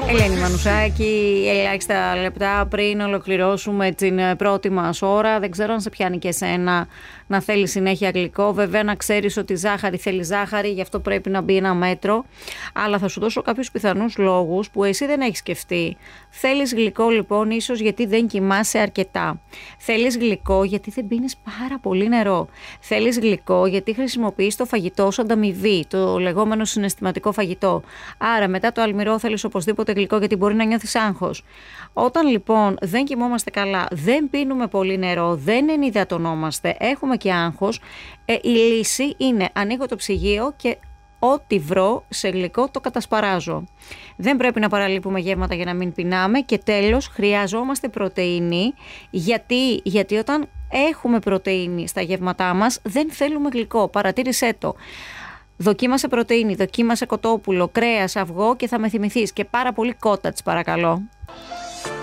Ελένη Μανουσάκη, ελάχιστα λεπτά πριν ολοκληρώσουμε την πρώτη μας ώρα. Δεν ξέρω αν σε πιάνει και εσένα να θέλει συνέχεια γλυκό. Βέβαια, να ξέρεις ότι ζάχαρη θέλει ζάχαρη, γι' αυτό πρέπει να μπει ένα μέτρο. Αλλά θα σου δώσω κάποιους πιθανούς λόγους που εσύ δεν έχεις σκεφτεί. Θέλεις γλυκό λοιπόν, ίσως γιατί δεν κοιμάσαι αρκετά. Θέλεις γλυκό γιατί δεν πίνεις πάρα πολύ νερό. Θέλεις γλυκό γιατί χρησιμοποιείς το φαγητό σου ανταμοιβή, το λεγόμενο συναισθηματικό φαγητό. Άρα, μετά το αλμυρό θέλεις οπωσδήποτε γλυκό γιατί μπορεί να νιώθεις άγχος. Όταν λοιπόν δεν κοιμόμαστε καλά, δεν πίνουμε πολύ νερό, δεν ενυδατωνόμαστε, έχουμε και άγχος, η λύση είναι ανοίγω το ψυγείο και ό,τι βρω σε γλυκό το κατασπαράζω. Δεν πρέπει να παραλείπουμε γεύματα για να μην πεινάμε και τέλος χρειαζόμαστε πρωτεΐνη γιατί όταν έχουμε πρωτεΐνη στα γεύματά μας δεν θέλουμε γλυκό, παρατήρησέ το. Δοκίμασε πρωτεΐνη, δοκίμασε κοτόπουλο, κρέας, αυγό και θα με θυμηθείς και πάρα πολύ κότατς παρακαλώ.